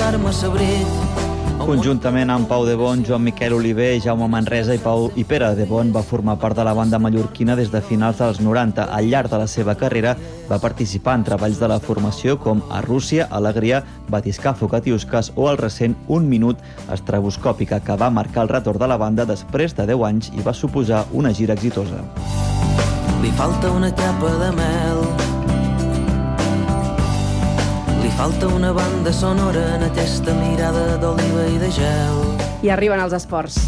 donar-me sabrit. Conjuntament amb Pau de Bon, Joan Miquel Oliver, Jaume Manresa i Pere de Bon va formar part de la banda mallorquina des de finals dels 90. Al llarg de la seva carrera va participar en treballs de la formació com A Rússia, Alegria, Batiscafo, Catiusques o el recent Un minut, Estraboscòpica, que va marcar el retorn de la banda després de 10 anys i va suposar una gira exitosa. Li falta una capa de mel, li falta una banda sonora en aquesta mirada d'oliva i de gel. I arriben els esports.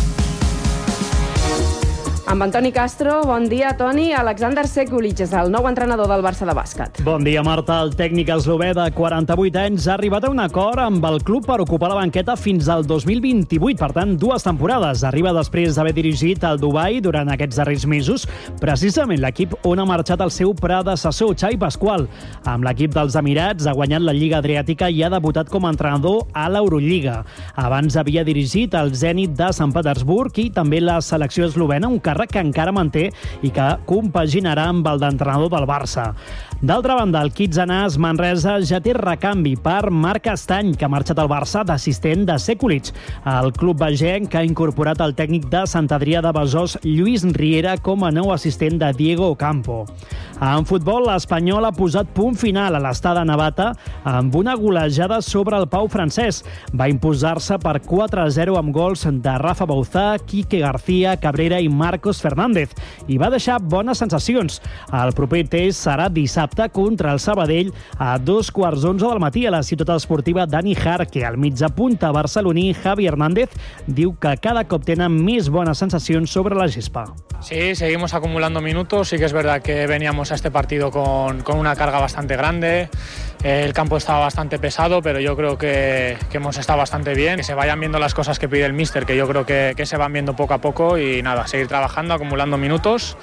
Amb Antoni Castro, bon dia, Toni. Alexander Sekulic és el nou entrenador del Barça de bàsquet. Bon dia, Marta. El tècnic eslové de 48 anys ha arribat a un acord amb el club per ocupar la banqueta fins al 2028, per tant, 2 temporades. Arriba després d'haver dirigit el Dubai durant aquests darrers mesos, precisament l'equip on ha marxat el seu predecessor, Xavi Pasqual. Amb l'equip dels Emirats ha guanyat la Lliga Adriàtica i ha debutat com a entrenador a l'Eurolliga. Abans havia dirigit el Zenit de Sant Petersburg i també la selecció eslovena, un càrrec que encara manté i que compaginarà amb el d'entrenador del Barça. D'altra banda, el Kitsanàs Manresa ja té recanvi per Marc Estany, que ha marxat al Barça d'assistent de Sekulic. El club vegenc ha incorporat el tècnic de Sant Adrià de Besòs, Lluís Riera, com a nou assistent de Diego Ocampo. En futbol, l'Espanyol ha posat punt final a l'estada Navata amb una golejada sobre el Pau francès. Va imposar-se per 4-0 amb gols de Rafa Bauzá, Quique García, Cabrera i Marcos Fernández, i va deixar bones sensacions. El proper test serà dissabte contra el Sabadell a 2:15 del matí a la ciutat esportiva Dani Jarque. El mitjapunta barceloní Javi Hernández diu que cada cop tenen més bones sensacions sobre la gespa. Sí, seguimos acumulando minutos. Sí que es verdad que veníamos a este partido con una carga bastante grande. El campo estaba bastante pesado, pero yo creo que hemos estado bastante bien. Que se vayan viendo las cosas que pide el míster, que yo creo que se van viendo poco a poco, y nada, seguir trabajando, acumulando minutos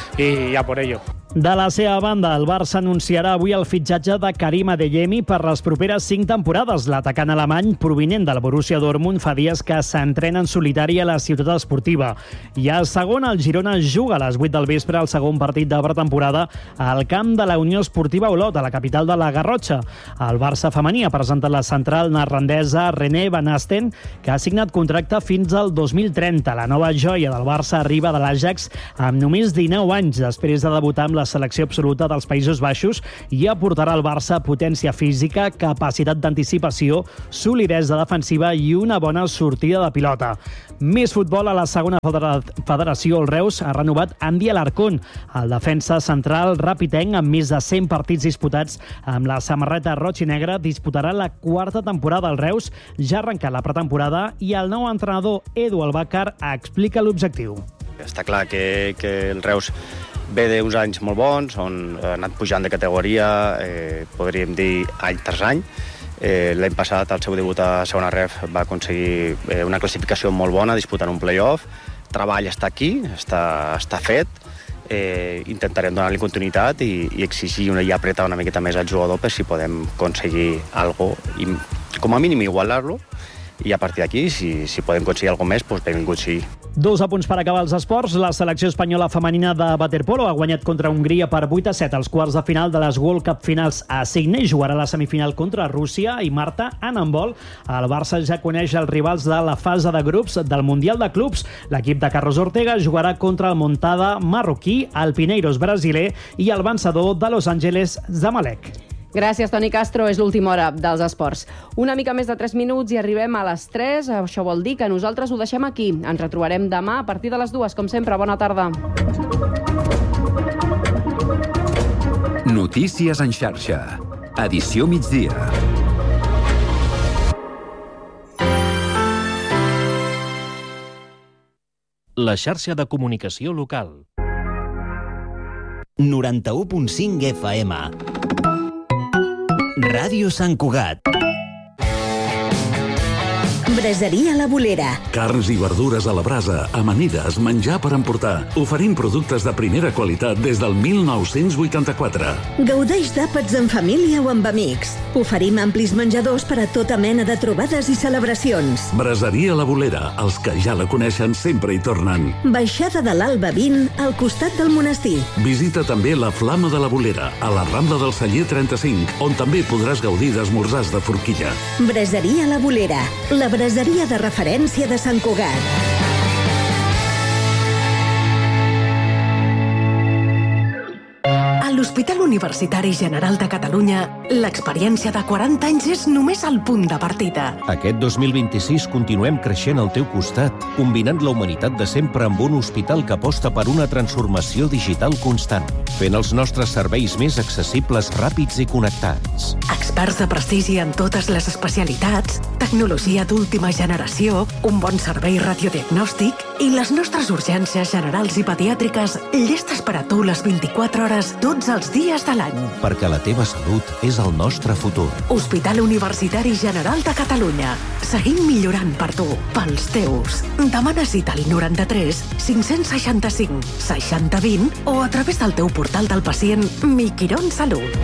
y ya por ello. De la seva banda, el Barça anunciarà avui el fitxatge de Karim Adeyemi per les properes 5 temporades. L'atacant alemany, provinent del Borussia Dortmund, fa dies que s'entrena en solitari a la ciutat esportiva. I a segona, el Girona juga a les 8 del vespre el segon partit de pretemporada al camp de la Unió Esportiva Olot, a la capital de la Garrotxa. El Barça femení ha presentat la central neerlandesa René Van Asten, que ha signat contracte fins al 2030. La nova joia del Barça arriba de l'Ajax amb només 19 anys, després de debutar amb la selecció absoluta dels Països Baixos, i aportarà al Barça potència física, capacitat d'anticipació, solidesa defensiva i una bona sortida de pilota. Més futbol a la segona federació. El Reus ha renovat Andy Alarcón, el defensa central rapitenc amb més de 100 partits disputats amb la samarreta roig i negra. Disputarà la 4ª temporada al Reus, ja ha arrencat la pretemporada, i el nou entrenador Edu Albàcar explica l'objectiu. Està clar que el Reus ve d'uns anys molt bons, on ha anat pujant de categoria, podríem dir, any tras any. L'any passat, al seu debut a segona ref, va aconseguir una classificació molt bona, disputant un play-off. Treball està aquí, està fet. Intentarem donar-li continuïtat i exigir i apretar una miqueta més al jugador per si podem aconseguir alguna cosa, i com a mínim igualar-lo, i a partir d'aquí, si podem aconseguir alguna més, doncs benvingut sigui. 2 apunts per acabar els esports. La selecció espanyola femenina de waterpolo ha guanyat contra Hongria per 8-7 als quarts de final de les World Cup Finals a Sydney. Jugarà la semifinal contra Rússia. I Marta, en handbol, el Barça ja coneix els rivals de la fase de grups del Mundial de Clubs. L'equip de Carlos Ortega jugarà contra el Montada marroquí, el Pineiros brasiler i el vencedor de Los Angeles Zamalek. Gràcies, Toni Castro. És l'última hora dels esports. Una mica més de 3 minuts i arribem a les 3. Això vol dir que nosaltres ho deixem aquí. Ens retrobarem demà a partir de les 2. Com sempre, bona tarda. Notícies en xarxa. Edició migdia. La xarxa de comunicació local. 91.5 FM. Ràdio Sant Cugat. Braseria La Bolera. Carns i verdures a la brasa, amanides, menjar per emportar. Oferim productes de primera qualitat des del 1984. Gaudeix d'àpats en família o amb amics. Oferim amplis menjadors per a tota mena de trobades i celebracions. Braseria La Bolera. Els que ja la coneixen sempre hi tornen. Baixada de l'Alba 20, al costat del monestir. Visita també la Flama de la Bolera, a la Rambla del Celler 35, on també podràs gaudir d'esmorzars de forquilla. Braseria La Bolera, la braseria de referència de Sant Cugat. A l'Hospital Universitari General de Catalunya, l'experiència de 40 anys és només el punt de partida. Aquest 2026 continuem creixent al teu costat, combinant la humanitat de sempre amb un hospital que aposta per una transformació digital constant, fent els nostres serveis més accessibles, ràpids i connectats. Experts de prestigi en totes les especialitats, tecnologia d'última generació, un bon servei radiodiagnòstic i les nostres urgències generals i pediàtriques llestes per a tu les 24 hores tots els dies de l'any. Perquè la teva salut és el nostre futur. Hospital Universitari General de Catalunya. Seguim millorant per tu, pels teus. Demana cita al 93 565 6020 o a través del teu portal del pacient Miquirón Salut.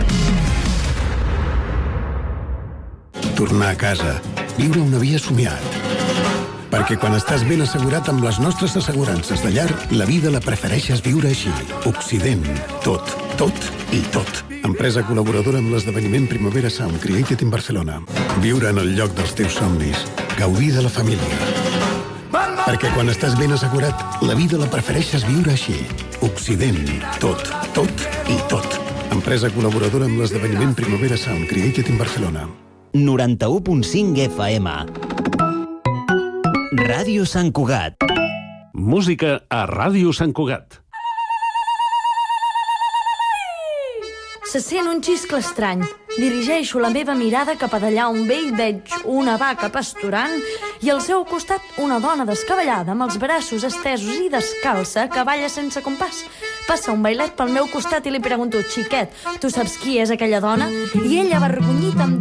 Tornar a casa. Viure una vida somiat. Perquè quan estàs ben assegurat amb les nostres assegurances de llar, la vida la prefereixes viure així. Occident. Tot, tot i tot. Empresa col·laboradora amb l'esdeveniment Primavera Sound Created in Barcelona. Viure en el lloc dels teus somnis. Gaudir de la família. Perquè quan estàs ben assegurat, la vida la prefereixes viure així. Occident. Tot, tot i tot. Empresa col·laboradora amb l'esdeveniment Primavera Sound Created in Barcelona. 91.5 FM. Ràdio Sant Cugat. Música a Ràdio Sant Cugat. Se sent un xiscle estrany. Dirigeixo la meva mirada cap a d'allà on ve i veig una vaca pasturant i al seu costat una dona descabellada amb els braços estesos i descalça que balla sense compàs. Passa un bailet pel meu costat i li pregunto: xiquet, tu saps qui és aquella dona? I ella, avergonyit, em